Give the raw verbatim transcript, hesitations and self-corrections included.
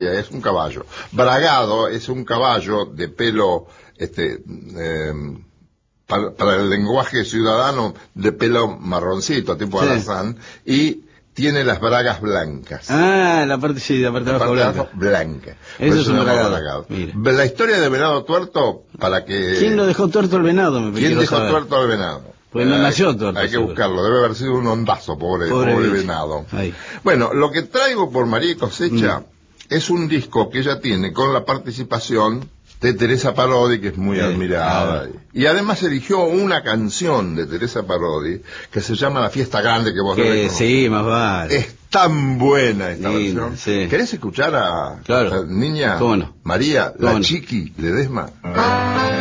historia, es un caballo. Bragado es un caballo de pelo, este, eh, para, para el lenguaje ciudadano, de pelo marroncito, tipo Sí. alazán, y tiene las bragas blancas. Ah, la parte, sí, la parte de La abajo parte de blanca. abajo blanca. Por Eso es se un llama bragado. Mira. La historia de Venado Tuerto, para que... ¿Quién lo dejó tuerto el venado? Me ¿Quién quiero dejó saber. tuerto al venado? Pues no Eh, nació tuerto. Hay que seguro. buscarlo, debe haber sido un ondazo, pobre, Pobre pobre bicho. venado. Ahí. Bueno, lo que traigo por María y Cosecha Mm. es un disco que ella tiene con la participación de Teresa Parodi, que es muy Eh, admirada. claro. Y además eligió una canción de Teresa Parodi que se llama La Fiesta Grande, que vos debés Que conocer. sí, más vale. Es tan buena esta Linda, versión. sí. ¿Querés escuchar a Claro. la niña ¿Cómo no? María, ¿Cómo la no? Chiqui Ledesma?